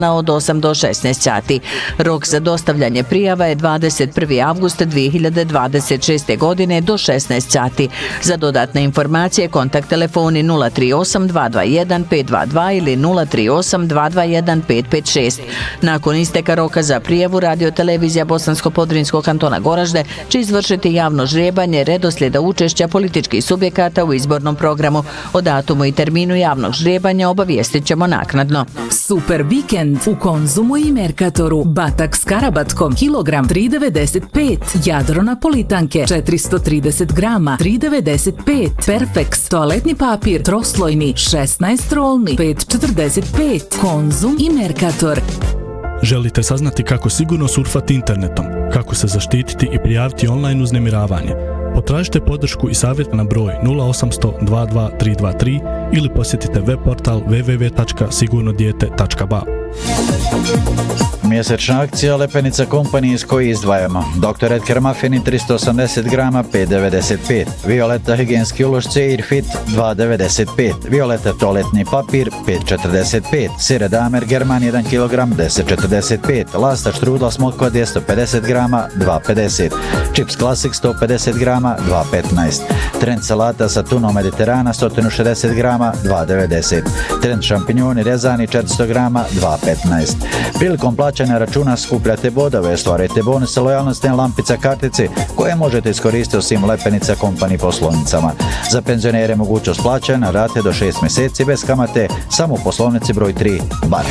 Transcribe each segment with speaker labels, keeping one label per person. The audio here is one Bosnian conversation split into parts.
Speaker 1: od 8 do 16 sati. Rok za dostavljanje prijava je 21. avgust 2026. godine do 16 sati. Za dodatne informacije kontakt telefoni 038 221 522 ili 038 221 556. Nakon isteka roka za prijavu, Radio televizija Bosansko-Podrinjskog kantona Goražde će izvršiti javno ždrijebanje redoslijeda učešća političkih subjekata u izbornom programu. O datumu i terminu javnog ždrijebanja obavijestit ćemo naknadno.
Speaker 2: Super vikend u Konzumu i Merkatoru. Batak s karabatkom kilogram 3,95, jadro napolitanke 430 grama 3,95, Perfex toaletni papir troslojni 16 rolni 5,45. Konzum i Merkator.
Speaker 3: Želite saznati kako sigurno surfati internetom, kako se zaštititi i prijaviti online uznemiravanje? Potražite podršku i savjet na broj 0800 22 323 ili posjetite web portal www.sigurnodijete.ba.
Speaker 4: Mjesečna akcija Lepenica Company iz koje izdvajamo. Dr. Edgar Muffini 380 grama 5,95. Violeta higijenski ulošci Airfit 2,95. Violeta toaletni papir 5,45. Sire Damer German 1 kg 10,45. Lasta štrudla smokva 250 grama 2,50. Chips Classic 150 grama 2,15. Trend salata sa tunom Mediterana 160 grama 2,90. Trend šampinjoni rezani 400 grama 2,15. Prilikom plaćanja računa skupljate bodove, stvarajte bonuse lojalnostne lampica kartici koje možete iskoristiti u svim Lepenica Company poslovnicama. Za penzionere mogućnost plaćanja rate do 6 mjeseci bez kamate samo u poslovnici broj 3 Bar.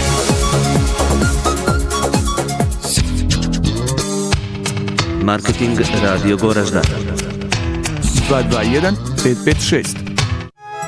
Speaker 5: Marketing Radio Goražda
Speaker 6: 221 556